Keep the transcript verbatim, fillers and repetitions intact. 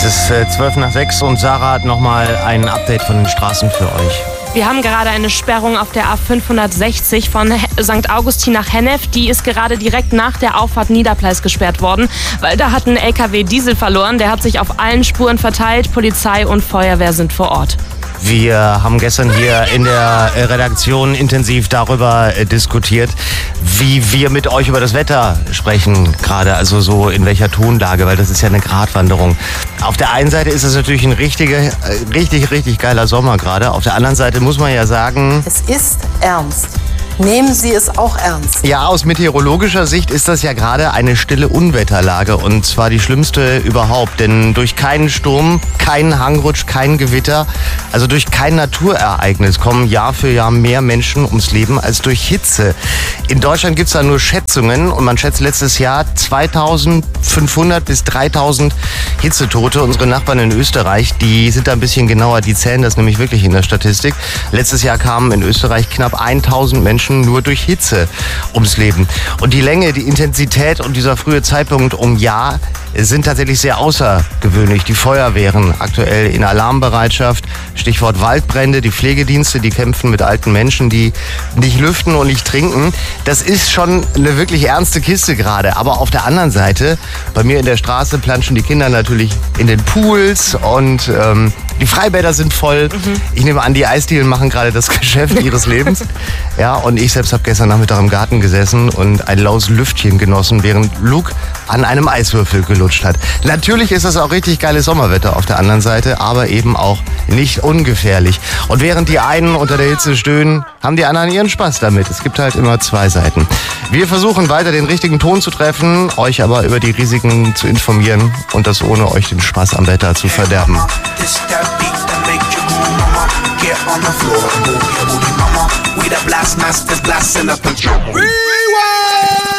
Es ist äh, zwölf nach sechs und Sarah hat nochmal ein Update von den Straßen für euch. Wir haben gerade eine Sperrung auf der A fünfhundertsechzig von Sankt Augustin nach Hennef. Die ist gerade direkt nach der Auffahrt Niederpleis gesperrt worden, weil da hat ein L K W Diesel verloren. Der hat sich auf allen Spuren verteilt. Polizei und Feuerwehr sind vor Ort. Wir haben gestern hier in der Redaktion intensiv darüber diskutiert, wie wir mit euch über das Wetter sprechen, gerade also so in welcher Tonlage, weil das ist ja eine Gratwanderung. Auf der einen Seite ist es natürlich ein richtiger, richtig, richtig geiler Sommer gerade. Auf der anderen Seite muss man ja sagen, es ist ernst. Nehmen Sie es auch ernst. Ja, aus meteorologischer Sicht ist das ja gerade eine stille Unwetterlage und zwar die schlimmste überhaupt, denn durch keinen Sturm, keinen Hangrutsch, kein Gewitter, also durch kein Naturereignis kommen Jahr für Jahr mehr Menschen ums Leben als durch Hitze. In Deutschland gibt es da nur Schätzungen und man schätzt letztes Jahr zweitausendfünfhundert bis dreitausend Hitzetote. Unsere Nachbarn in Österreich, die sind da ein bisschen genauer, die zählen das nämlich wirklich in der Statistik. Letztes Jahr kamen in Österreich knapp tausend Menschen nur durch Hitze ums Leben. Und die Länge, die Intensität und dieser frühe Zeitpunkt um Jahr sind tatsächlich sehr außergewöhnlich. Die Feuerwehren aktuell in Alarmbereitschaft, Stichwort Waldbrände, die Pflegedienste, die kämpfen mit alten Menschen, die nicht lüften und nicht trinken. Das ist schon eine wirklich ernste Kiste gerade. Aber auf der anderen Seite, bei mir in der Straße planschen die Kinder natürlich in den Pools und ähm, die Freibäder sind voll. Mhm. Ich nehme an, die Eisdielen machen gerade das Geschäft ihres Lebens. Ja, und ich selbst habe gestern Nachmittag im Garten gesessen und ein laues Lüftchen genossen, während Luke an einem Eiswürfel gelutscht hat. Natürlich ist das auch richtig geiles Sommerwetter auf der anderen Seite, aber eben auch nicht ungefährlich. Und während die einen unter der Hitze stöhnen, haben die anderen ihren Spaß damit. Es gibt halt immer zwei Seiten. Wir versuchen weiter den richtigen Ton zu treffen, euch aber über die Risiken zu informieren und das ohne euch den Spaß am Wetter zu verderben. Get on the floor, move your booty, mama. We the blast masters, blasting up the drum. Rewind!